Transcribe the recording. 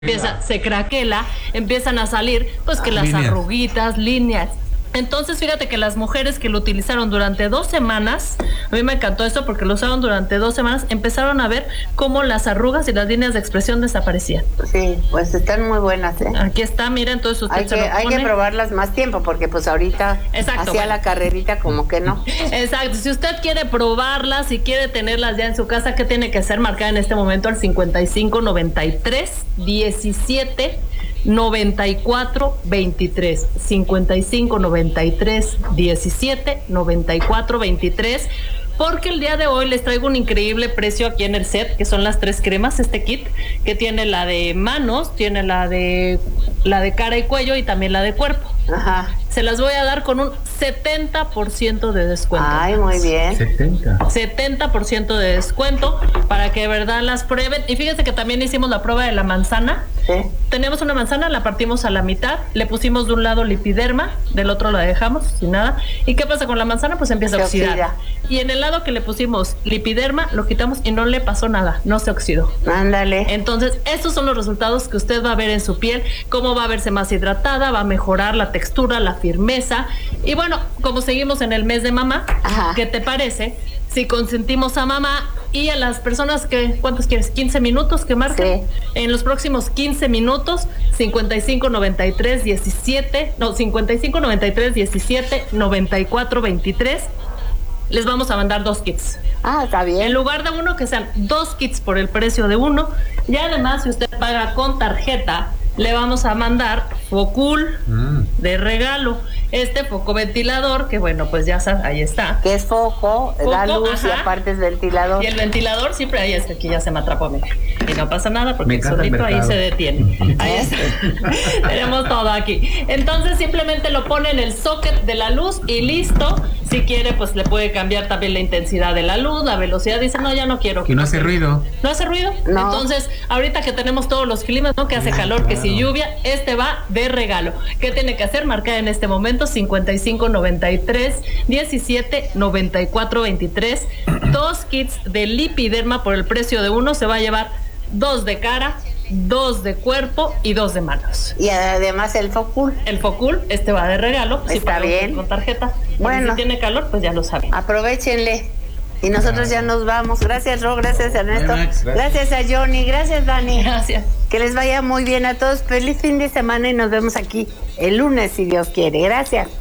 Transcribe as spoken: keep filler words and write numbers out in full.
empieza, se craquela, empiezan a salir, pues que las líneas. arruguitas, líneas. Entonces, fíjate que las mujeres que lo utilizaron durante dos semanas, a mí me encantó esto porque lo usaron durante dos semanas, empezaron a ver cómo las arrugas y las líneas de expresión desaparecían. Sí, pues están muy buenas, ¿eh? Aquí está, mira, entonces usted Hay se que, lo hay pone. que probarlas más tiempo porque pues ahorita Exacto, hacía bueno. la carrerita como que no. Exacto, si usted quiere probarlas, si quiere tenerlas ya en su casa, ¿qué tiene que hacer? Marcar en este momento al cincuenta y cinco noventa y tres diecisiete noventa y cuatro veintitrés, cincuenta y cinco noventa y tres diecisiete noventa y cuatro veintitrés, porque el día de hoy les traigo un increíble precio aquí en el set, que son las tres cremas, este kit, que tiene la de manos, tiene la de la de cara y cuello y también la de cuerpo. Ajá. Se las voy a dar con un setenta por ciento de descuento. Ay, muy bien. setenta. setenta por ciento de descuento para que de verdad las prueben. Y fíjense que también hicimos la prueba de la manzana. Sí. Tenemos una manzana, la partimos a la mitad, le pusimos de un lado lipiderma, del otro la dejamos sin nada. ¿Y qué pasa con la manzana? Pues empieza Se a oxidar. oxida. Y en el lado que le pusimos lipiderma, lo quitamos y no le pasó nada, no se oxidó. Ándale. Entonces, estos son los resultados que usted va a ver en su piel, cómo va a verse más hidratada, va a mejorar la textura, la firmeza. Y bueno, como seguimos en el mes de mamá, Ajá. ¿qué te parece si consentimos a mamá y a las personas que, ¿cuántos quieres? quince minutos que marquen. Sí. En los próximos quince minutos, cincuenta y cinco noventa y tres diecisiete, no, cincuenta y cinco noventa y tres diecisiete noventa y cuatro veintitrés, les vamos a mandar dos kits. Ah, está bien. En lugar de uno, que sean dos kits por el precio de uno. Y además, si usted paga con tarjeta, le vamos a mandar Focul Mm. de regalo. Este foco ventilador, que bueno, pues ya sabes, ahí está. Que es foco, da Foco, luz y ajá. aparte es ventilador. Y el ventilador siempre ahí es que aquí ya se me atrapó, mira. Y no pasa nada porque Me el encanta el solito ahí mercado. se detiene. Ahí está. Tenemos todo aquí. Entonces simplemente lo pone en el socket de la luz y listo. Si quiere, pues le puede cambiar también la intensidad de la luz, la velocidad. Dice, no, ya no quiero. Y no hace ruido. ¿No hace ruido? No. Entonces, ahorita que tenemos todos los climas, ¿no? Que hace calor, que si lluvia, este va de regalo. ¿Qué tiene que hacer? Marcar en este momento cincuenta y cinco noventa y tres diecisiete noventa y cuatro veintitrés. Dos kits de lipiderma por el precio de uno. Se va a llevar dos de cara, dos de cuerpo y dos de manos. Y además el focul. El Focul, este va de regalo. Si Está paga bien. con tarjeta. Bueno. Si tiene calor, pues ya lo sabe. Aprovechenle. Y nosotros ya nos vamos. Gracias, Ro, gracias, Ernesto. Bye, Max. Gracias a Johnny, gracias, Dani. Gracias. Que les vaya muy bien a todos. Feliz fin de semana y nos vemos aquí el lunes, si Dios quiere. Gracias.